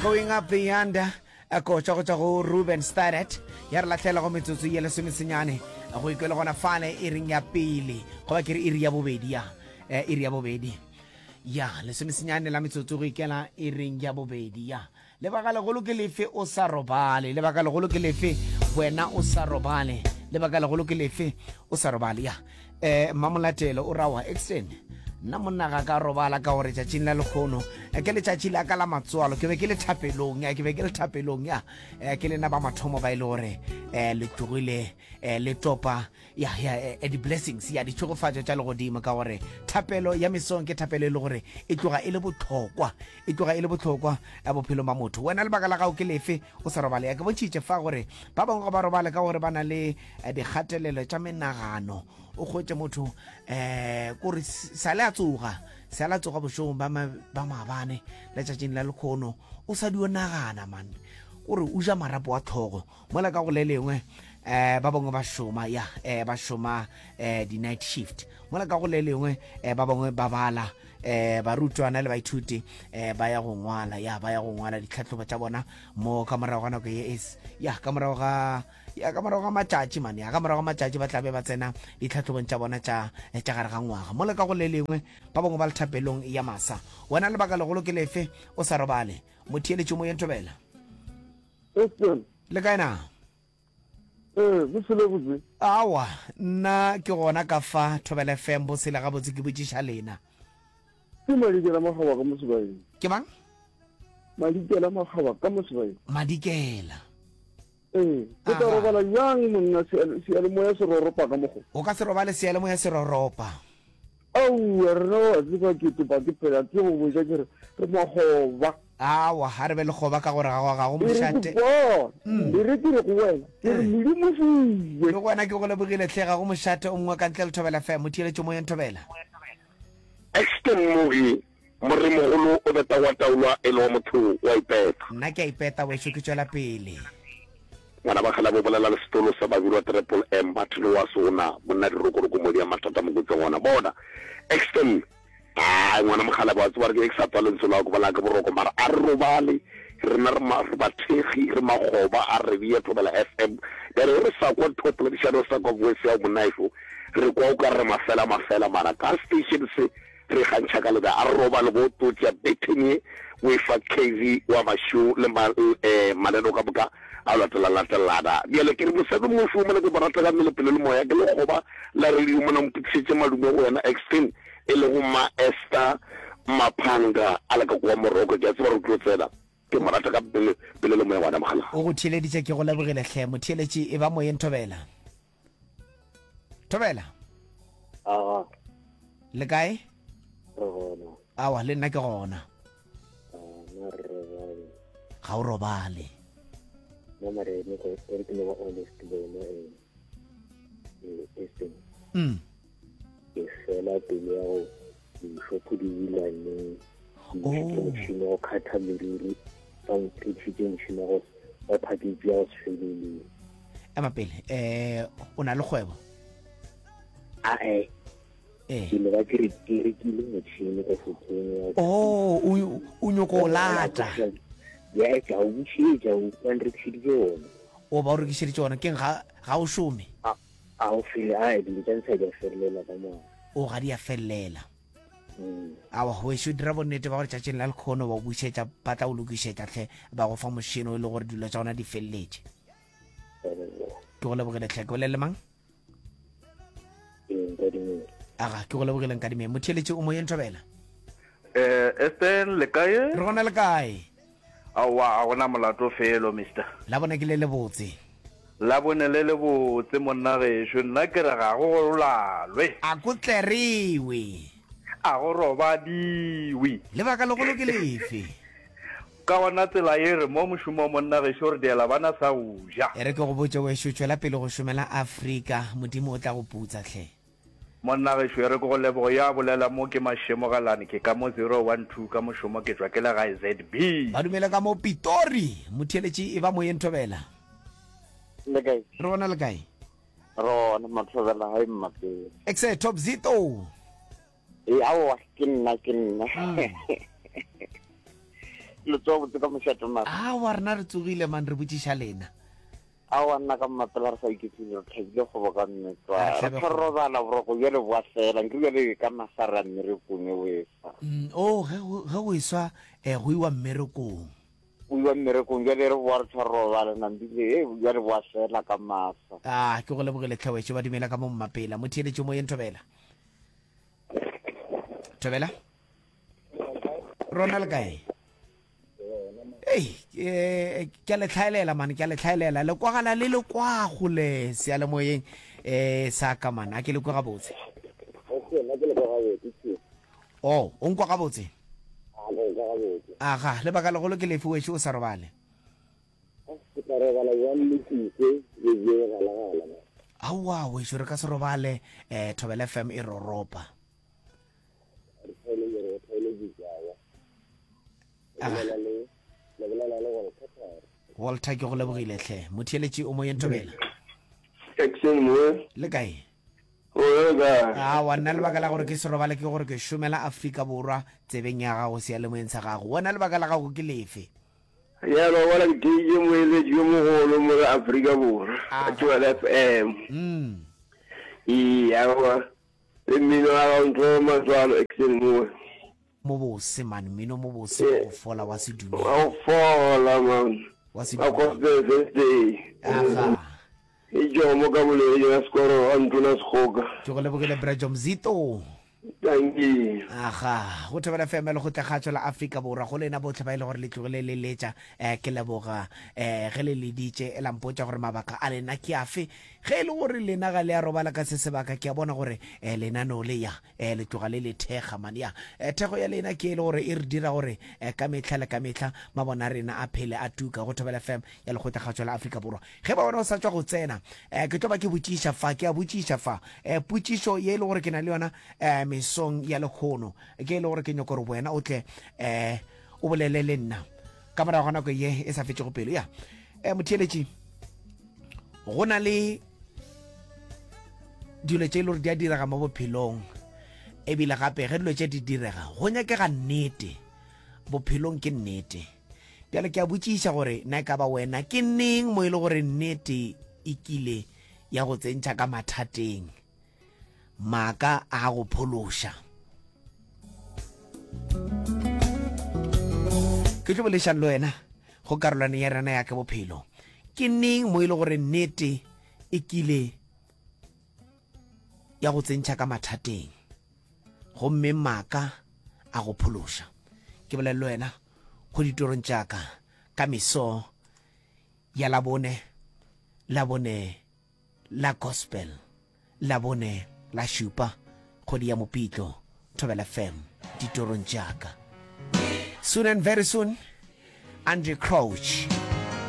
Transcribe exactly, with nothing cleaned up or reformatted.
Going Up the Yanda a ko tsa go tsa go Ruben Stadet ya re latlhela go metsotso ye le semesenyane go ikela gona fane e ring ya pele go ba ke re iri ya bobedi ya eh iri ya bobedi ya le semesenyane la metsotso go ikela e ring ya bobedi ya le baka le go lo ke lefe o sa robale le baka le go lo ke lefe wena o sa robale le baka le go lo ke lefe o sa robale ya eh mamolatelo o rawa extend nna monna ga ka robala ka gore tšatšing la lekgono ke le tšatši la ka la matswalo ke be ke le thapelong ya ke be ke le thapelong ya ke le na ba mathomo ba ile gore eh le tlogile eh le topa ya ya di blessings ya di tšhogofatšo tša le godimo ka gore thapelo ya mesong ke thapelo e le gore e tloga e le botlhokwa e tloga e le botlhokwa ya bophelo ba motho wena le baka la gago ke lefe o sa robale ya ke bontšhitše fa gore ba bangwe ba robale ka gore ba na le dikgatelelo tša menagano o khotse motho eh gore sale a tsoga sale a tsoga bošong ba ba mabane le tšatšing la lekgono o sa dio nagana man gore o ja marapo a tlhogo mola ka go le lengwe eh ba bangwe ba shoma ya eh ba shoma eh di night shift mola ka go le lengwe eh ba bangwe ba bala eh ba rutwana le baithuti eh ba ya go ngwala ya ba ya go ngwala ditlhatlhobo tša bona mo kamera gona go yes ya kamera ga ya kamera ga matšatši man ya kamera ga matšatši ba tlabe ba tsena ditlhatlhobong tša bona tša tša gare ga ngwaga mola ka go le lengwe ba bangwe ba le thapelong ya masa wena le baka le go lo ke lefe o sa robale motheeletšo mo yentobela le kae na eh bosele botse awa nna ke gona ka fa Thobela F M bo sele ga botse ke botšiša lena ke madikela magaba ka mosebaeng ke bang madikela magaba ka mosebaeng madikela eh ke tla robala yang monna se le moya se roropa ka mogo o ka se robale se le moya se roropa au reno a tseba ke tupa ke pela ke go boja ke re mogoba awa ha re be le goba ka gore ga ga go mošate le re dire go wena ke re modimo fuwe le gona ke go le bogile tlhega go mošate o mongwe ka ntle le Thobela F M motheeletšo mo yentobela extend movie morre mogolo o beta wa taulwa e le wa motho wa ipeta nna ke a ipeta wešo ke tšwela pele ngwana ba khala bo bolela le setolo sa ba bua triple M batho wa sona monna di rokoroko mo dia matata mo go tsona bona extend ah ngwana mogala ba tswa re ke exapa le ntsolo go bala ka boroko mara a robale re na re ma ba thegi re magoba a re bia Thobela F M ya re sa kwa top le shadow sa go voice ya monaifo re kwa o ka re mafela mafela mara ka station se re gantšha ka le da a robale bo totya betinye we fa K V wa mashu le ma eh maneno ka buka a latela latela ya le ke mo se mo fu mo le ba ratla ka le pele le moya ke le goba la re di mo na mo tsetse madumo go yena extend e le go ma Esther Maphanga ala ka kwa moroko ke tswa re tlotsela ke marata ka pele pele le moya wa mogala o go theeleditše ke go lebogile hle motheeletši e ba mo yentobela Thobela ah le kae rona awa le nna ke gona na re ga o robale no mare ne ko re ke no honest le no eh este mm ke fela pele ya go shopudi ilane oh tshino khatha meriri tang tshitse tshino go o phaki bja tshwelele ema pele eh o na le kgwebo a eh eh ke le ba ke re ke re ke le motšhini ka foteng oh o o nyoko lata ya e ka o tshi ja o kwendre tshidjo o ba o re ke shiri tsona ke ga ga o shome a a o file a di tshantsa ja felela ka mo o ga dia fellela mm awa we should dira bonnete ba gore tšatšeng la lekgono ba bušetša ba tla o lokišetša tlhe ba go fa mošhini o le gore dilo tša ona di felletše ke go lebogile tlhe ke bolele mang eh ka dingwe aga ke go lebogileng ka dime motheeletše o mo yentobela eh Esther le kae re gona le kae awa a gona molato felo mister la bona ke le le botse la bone le le botse monna gešo nna ke re ga go golalwe a ko tleriwe a go robadiwe lebaka le golo ke lefe ka gona tsela e re mo mošomo monna gešo re diela bana sa o ja e re ke go botse wešo tšwela pele go šomela Afrika modimo o tla go putsa tlhe monna gešo e re ke go lebogo ya bolela mo ke mašemo galane ke ka mo zero one two ka mošomo ke tswa ke le ga Z B ba dumele ka mo Pitori motheeletši e ba mo yentobela le kae re gona le kae rona mathobela ha immape exe top zito e awa ke nna ke nna le tso botse ka mošate mara a wa rena re tsogile man re botšiša lena a wa nna ka mapela re sa iketsile re tlhabile kgobo ka mmetswa Ah, re tlhabe tlo robala boroko bjale boa fela nke bjale ka masara mmerekong e o efa Mm, o ge ge o eswa um go iwa mmerekong o iwa mmerekong bjale re boa re tshwa robala nambile e bjale boa fela ka masa a ke go lebogele tlhawetše ba dumela ka mo mmapela mo theeletše mo yeng thobela thobela rona le kae ei eh, ke a le tlhaelela mane ke a le tlhaelela le kwagala le le kwa gole sealemoyeng um sa ka mane a ke le kwa gabotse o o nkwa gabotse aga lebaka legolo ke lefe wešo o sa robale aowa wešo re ka se robale um thobela f m e roropa walter ke go lebogile tlhe motheeletše o mo yeng thobela Jackson mo le kae o ga a wa nna lebaka la gore ke se robale ke gore ke šomela Afrika Borwa tsebeng ya gago sealemoeng sa gago wona lebaka la gago ke lefe ya lo wala ke je mo ile je mo go mo Afrika Borwa Ah. twelve F M mm i ya wa le mino a ntlo matswalo Jackson mo mo bose man mmino mo bose Yeah. o fola wa sedumedi o fola man wa a sedumedi ko se se aga e jo mo ka bole ya skoro antuna skoga ke go lebogile Brajo Mzito tangi aga go thobela feme le go tlegatšo la Afrika Borwa go lena botlhe ba ile gore le tlogile le letša um ke leboga um ge le leditše e lampotša gore mabaka a lena ke afe ge e le gore lena ga le a robala ka se sebaka ke a bona gore um lenaneo le ya um le tloga le le thekga man ya um thego ya lena ke e le gore e re dira gore um ka metlha le ka metlha mabona rena a phele a tuka go thobela fm ya le go tlegatšo la Afrika Borwa ge ba bona o sa tswa go tsena um ke tlo ba ke botšiša fa ke a botšiša fa um potšišo ye e le gore ke na le yona um mesong ya lekgono ke e le gore ke nyako gore wena o tle um o bolele le nna ka morago ga nako ye e sa fetse go pelo ya um motheeletše go na le dilo tše e le gore di a direga mo bophelong ebile gape ge dilo tše di direga go nyakega nnete bophelong ke nnete bjale ke a botšiša gore na e ka ba wena ke neng mo e le gore nnete e kile ya go tsentšha ka mathateng maaka a go phološa ke tlo bolešang le wena go karolwane ya rena ya ka bophelo ke neng mo e le gore nnete e kile ya go tsentšha ka mathateng gomme maaka a go phološa ke bolele le wena go ditorong tšaka ka meso ya labone labone la gospel labone la šupa kgodi ya mopitlo thobela F M ditorong tšaka soon and very soon Andre Crouch